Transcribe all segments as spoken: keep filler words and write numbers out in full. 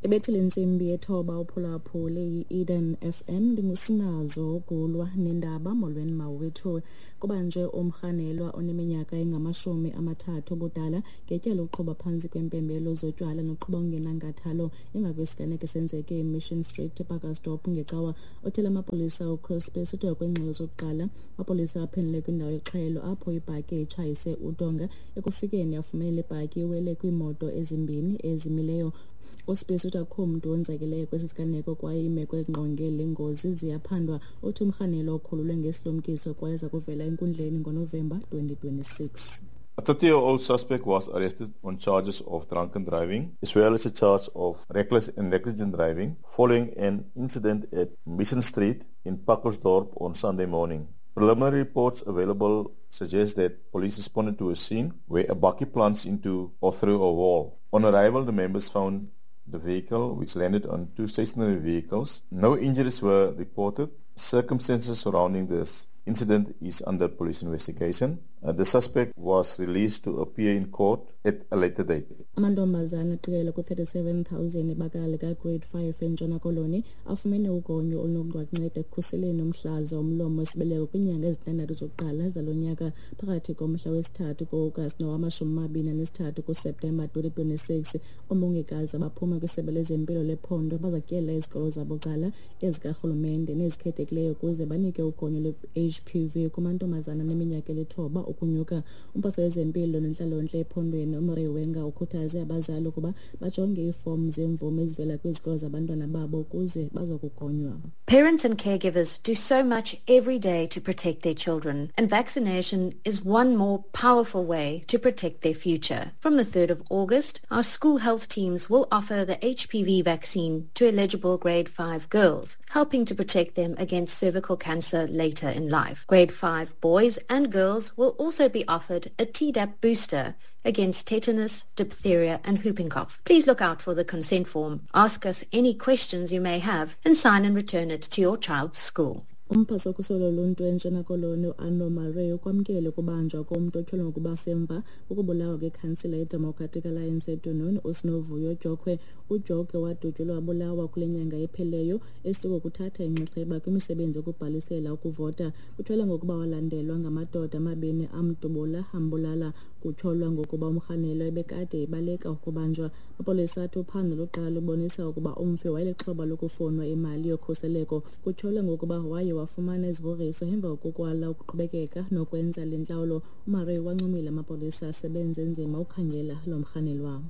Ebethile insimbi ethoba uphulaphule yi-Eden F M ndingusinazo kulwa nendaba molweni mawethu kubanje umrhanelwa oneminyaka engamashumi amathathu budala ngetyala uqhuba phantsi kwempembelo zotywala noqhuba ungenankathalo emva kwesiganeko esenzeke eMission Street eBurgersdorp ngecawa othela amapolisa uCrosspace uthe kwengxelo zokuqala amapolisa aphendule kwindawo yexhelo apho ibhaki itshayise udonga ekufikeni yafumene ibhaki iwele kwimoto ezimbini ezimileyo. USpace uthi akho mntu wonzakeleyo kwesi siganeko kwaye imeko ezingqongele ngozi ziyaphandwa uthi umrhanelwa okhululwe ngesilumkiso kwaye zakuvela enkundleni ngoNovemba twenty twenty-six. A thirty-year-old suspect was arrested on charges of drunken driving as well as a charge of reckless and negligent driving following an incident at Mission Street in Burgersdorp on Sunday morning. Preliminary reports available suggest that police responded to a scene where a bakkie plunged into or through a wall. On arrival, the members found the vehicle, which landed on two stationary vehicles. No injuries were reported. Circumstances surrounding this incident is under police investigation. Uh, the suspect was released to appear in court at a later date. Amantombazana aqikelela ku thirty-seven thousand ebakala ka grade five eNtshona Koloni afumene ugonyo olunokunceda ekukhuseleni umhlaza umlomo esibeleko kwinyanga ezintandathu zokuqala zalo nyaka phakathi komhla wesithathu ku-Agasti nowamashumi amabini anesithathu kuSeptemba twenty twenty-six. Omongikazi abaphuma kwisebe lezempilo lephondo bazatyela izikolo zabucala ezikarhulumente nezikhethekileyo ukuze banike ugonyo lwe-H P V kumantombazana neminyaka elithoba ukunyuka. Umphathiswa wezempilo nenhlalontle ephondweni uMarie Wenga ukhuthaze abazali ukuba bajonge iifomu zemvume ezivela kwizikolo zabantwana babo ukuze bazokugonywa. Parents and caregivers do so much every day to protect their children, and vaccination is one more powerful way to protect their future. From the third of August, our school health teams will offer the H P V vaccine to eligible grade five girls, helping to protect them against cervical cancer later in life. Grade five boys and girls will also be offered a Tdap booster against tetanus, diphtheria and whooping cough. Please look out for the consent form, ask us any questions you may have, and sign and return it to your child's school. Umphathiswa wokhuselo loluntu eNtshona Koloni uAnno Maree ukwamkele ukubanjwa komntu otyholwa ngokuba semva ukubulawa kwekhansila yeDemocratic Alliance eDununu uSinovuyo Jokwe. uJokwe wadutyulwa wabulawa kule nyanga epheleyo esitoko kuthatha inxaxheba kwimisebenzi yokubhalisela ukuvota. Kutyholwa ngokuba walandelwa ngamadoda amabini amdubula ambulala. Kutyholwa ngokuba umrhanelwa ebekade ebaleka ukubanjwa. Amapolisa athi uphando lokuqala lubonisa ukuba umfi wayelixhoba lokufonwa imali yokhuseleko. Kutyholwa ngokuba waye wafumana izigrogriso emva kokwala ukuqhubekeka nokwenza le ntlawulo. uMaree wancumile amapolisa asebenze nzima ukhangela lo mrhanelwa.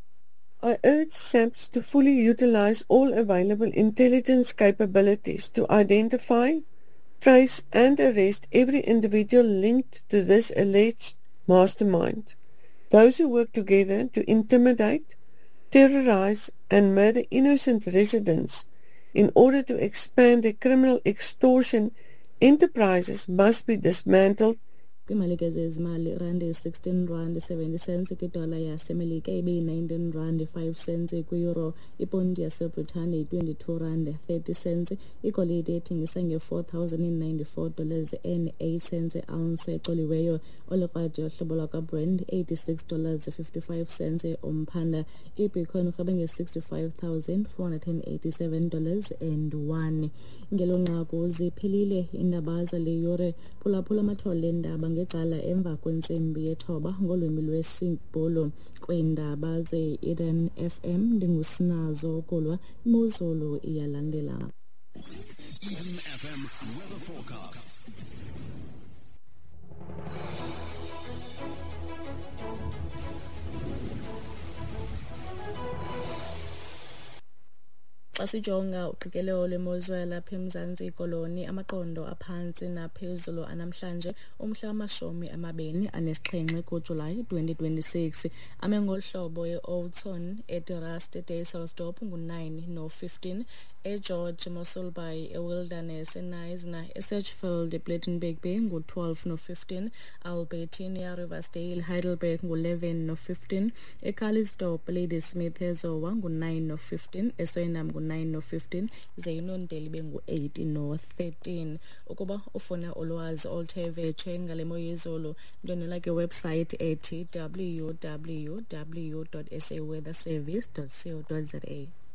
I urge SAPS to fully utilize all available intelligence capabilities to identify, trace and arrest every individual linked to this alleged mastermind. Those who work together to intimidate, terrorize and murder innocent residents in order to expand their criminal extortion enterprises must be dismantled. Kwimalike zezimali rand sixteen rand seventy cents kwidola yasemelika ibe nineteen rand five cents kwi-euro. Ipondi yaseBritane twenty-two rand thirty cents. Igolide ethengisa nge-four thousand ninety-four dollars and eight cents ounce exoliweyo. Olikradi ohlobo lwakaBrand eighty-six dollars fifty-five cents umphanda. Ibitcoin urhabe nge-sixty-five thousand four hundred eighty-seven dollars and one. Ngelonqaku ziphelile indaba zale yure. Phulaphula amathole endaba ngecala emva kwentsimbi yethoba ngolwimi lwesiBhulu kwiindaba ze-Eden F M. Ndingusinazo kulwa imozulu iyalandela. Eden F M weather forecast. Asijonga uqikelelo lwemozulu lapha eMzantsi Koloni amaqondo aphantsi naphezulu anamhlanje umhla wamashumi amabini anesixhenxe kuJulayi twenty twenty-six. Ame ngohlobo e-Oudtshoorn, eDerast, eDayselsdorp ngu-nine no fifteen, eGeorge Moselbaai, eWilderness, eNisna, eSedgefield, ePlettenberg Bay ngu-twelve no fifteen, Albertina, Riversdale, Heidelberg ngu-eleven no fifteen, eCarlisdorp, Ladysmith, eZowa ngu-nine no fifteen, eSoenam ngu-nine no fifteen, ze iNondeli bengu-eight no thirteen. Ukuba ufuna ulwazi oluthe vetshe ngale mo yezulu ndonela ke website ethi w w w dot s a weather service dot co dot za.